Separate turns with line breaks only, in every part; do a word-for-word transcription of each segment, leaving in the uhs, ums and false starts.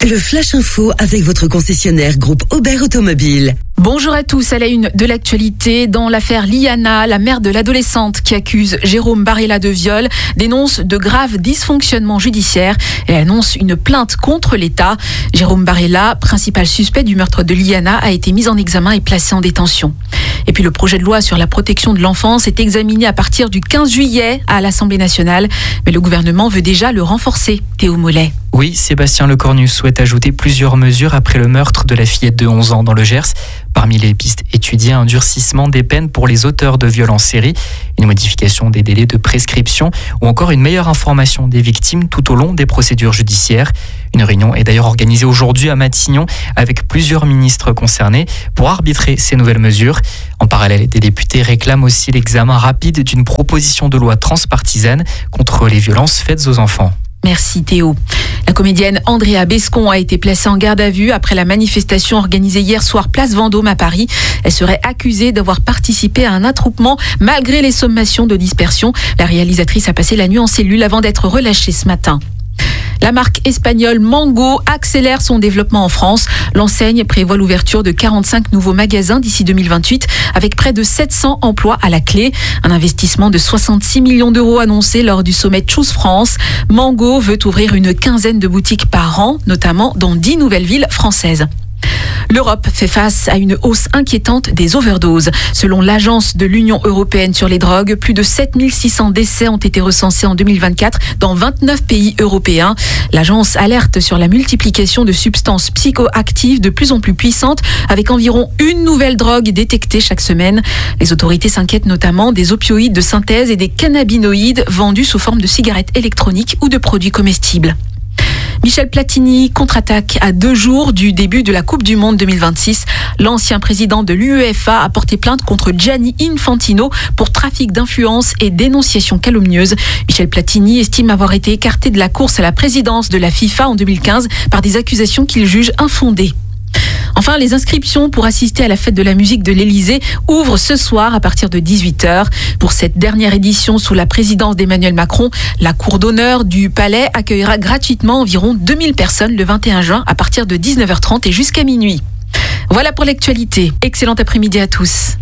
Le Flash Info avec votre concessionnaire groupe Aubert Automobile.
Bonjour à tous, à la une de l'actualité. Dans l'affaire Liana, la mère de l'adolescente qui accuse Jérôme Barella de viol dénonce de graves dysfonctionnements judiciaires. Elle annonce une plainte contre l'État. Jérôme Barella, principal suspect du meurtre de Liana, a été mis en examen et placé en détention. Et puis le projet de loi sur la protection de l'enfance est examiné à partir du quinze juillet à l'Assemblée nationale. Mais le gouvernement veut déjà le renforcer. Théo Mollet.
Oui, Sébastien Lecornu souhaite ajouter plusieurs mesures après le meurtre de la fillette de onze ans dans le Gers. Parmi les pistes étudiées, un durcissement des peines pour les auteurs de viols en série, une modification des délais de prescription ou encore une meilleure information des victimes tout au long des procédures judiciaires. Une réunion est d'ailleurs organisée aujourd'hui à Matignon avec plusieurs ministres concernés pour arbitrer ces nouvelles mesures. En parallèle, des députés réclament aussi l'examen rapide d'une proposition de loi transpartisane contre les violences faites aux enfants.
Merci Théo. La comédienne Andrea Bescon a été placée en garde à vue après la manifestation organisée hier soir place Vendôme à Paris. Elle serait accusée d'avoir participé à un attroupement malgré les sommations de dispersion. La réalisatrice a passé la nuit en cellule avant d'être relâchée ce matin. La marque espagnole Mango accélère son développement en France. L'enseigne prévoit l'ouverture de quarante-cinq nouveaux magasins d'ici deux mille vingt-huit avec près de sept cents emplois à la clé. Un investissement de soixante-six millions d'euros annoncé lors du sommet Choose France. Mango veut ouvrir une quinzaine de boutiques par an, notamment dans dix nouvelles villes françaises. L'Europe fait face à une hausse inquiétante des overdoses. Selon l'Agence de l'Union européenne sur les drogues, plus de sept mille six cents décès ont été recensés en deux mille vingt-quatre dans vingt-neuf pays européens. L'agence alerte sur la multiplication de substances psychoactives de plus en plus puissantes, avec environ une nouvelle drogue détectée chaque semaine. Les autorités s'inquiètent notamment des opioïdes de synthèse et des cannabinoïdes vendus sous forme de cigarettes électroniques ou de produits comestibles. Michel Platini contre-attaque à deux jours du début de la Coupe du Monde deux mille vingt-six. L'ancien président de l'UEFA a porté plainte contre Gianni Infantino pour trafic d'influence et dénonciation calomnieuse. Michel Platini estime avoir été écarté de la course à la présidence de la FIFA en deux mille quinze par des accusations qu'il juge infondées. Enfin, les inscriptions pour assister à la fête de la musique de l'Élysée ouvrent ce soir à partir de dix-huit heures. Pour cette dernière édition sous la présidence d'Emmanuel Macron, la cour d'honneur du Palais accueillera gratuitement environ deux mille personnes le vingt et un juin à partir de dix-neuf heures trente et jusqu'à minuit. Voilà pour l'actualité. Excellent après-midi à tous.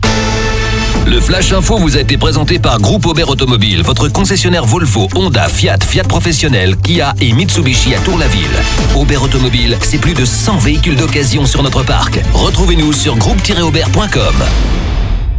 Le Flash Info vous a été présenté par Groupe Aubert Automobile, votre concessionnaire Volvo, Honda, Fiat, Fiat Professionnel, Kia et Mitsubishi à Tour-la-Ville. Aubert Automobile, c'est plus de cent véhicules d'occasion sur notre parc. Retrouvez-nous sur groupe tiret aubert point com.